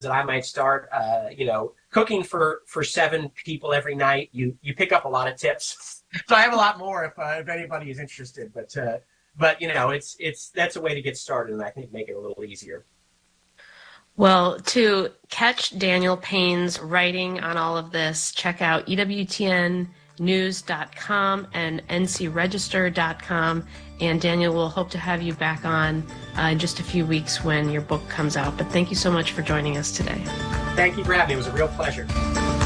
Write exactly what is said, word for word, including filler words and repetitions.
that I might start, uh, you know, cooking for for seven people every night. You you pick up a lot of tips. So I have a lot more if uh, if anybody is interested. But uh, but you know, it's it's that's a way to get started, and I think make it a little easier. Well, to catch Daniel Payne's writing on all of this, check out E W T N news dot com and N C register dot com. And Daniel, we'll hope to have you back on uh, in just a few weeks when your book comes out. But thank you so much for joining us today. Thank you for having me. It was a real pleasure.